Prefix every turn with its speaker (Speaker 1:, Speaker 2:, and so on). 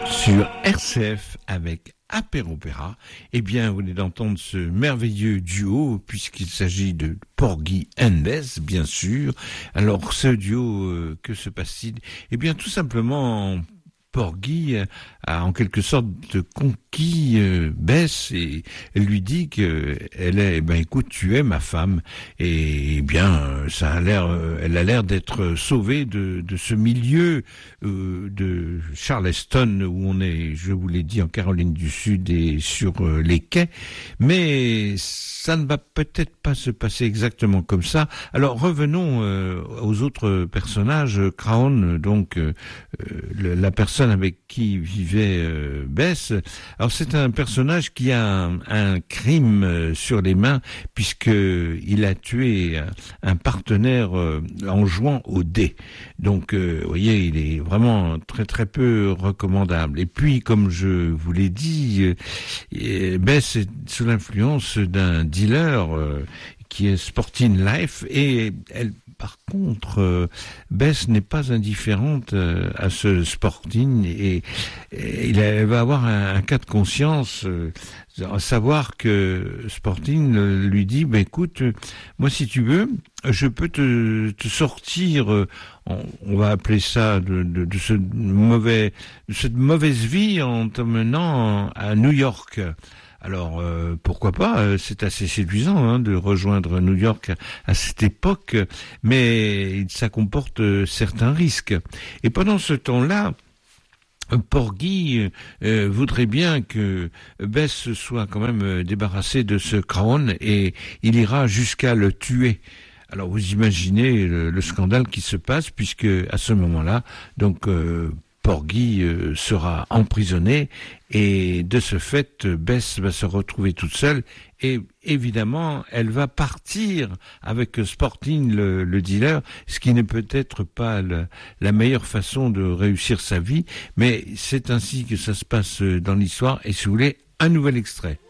Speaker 1: Sur RCF avec Apéropéra, eh bien, vous venez d'entendre ce merveilleux duo, puisqu'il s'agit de Porgy and Bess, bien sûr. Alors, ce duo, que se passe-t-il? Eh bien, tout simplement, Porgy a en quelque sorte conquis Bess et elle lui dit que elle est, écoute, tu es ma femme et bien ça a l'air, elle a l'air d'être sauvée de ce milieu de Charleston où on est, je vous l'ai dit, en Caroline du Sud et sur les quais, mais ça ne va peut-être pas se passer exactement comme ça. Alors revenons aux autres personnages. Crown, donc la personne avec qui vivait Bess. Alors c'est un personnage qui a un crime sur les mains puisque il a tué un partenaire en jouant au dé. Donc vous voyez, il est vraiment très très peu recommandable. Et puis comme je vous l'ai dit, Bess est sous l'influence d'un dealer qui est Sporting Life et elle, par contre, Bess n'est pas indifférente à ce Sporting et elle va avoir un cas de conscience, à savoir que Sporting lui dit, écoute, moi si tu veux, je peux te sortir, on va appeler ça de cette mauvaise vie en t'emmenant à New York. Alors pourquoi pas, c'est assez séduisant de rejoindre New York à cette époque, mais ça comporte certains risques. Et pendant ce temps-là, Porgy voudrait bien que Bess soit quand même débarrassée de ce Crown et il ira jusqu'à le tuer. Alors vous imaginez le scandale qui se passe puisque à ce moment-là, donc Porgy sera emprisonné et de ce fait, Bess va se retrouver toute seule et évidemment, elle va partir avec Sporting, le dealer, ce qui n'est peut-être pas la meilleure façon de réussir sa vie, mais c'est ainsi que ça se passe dans l'histoire et si vous voulez, un nouvel extrait.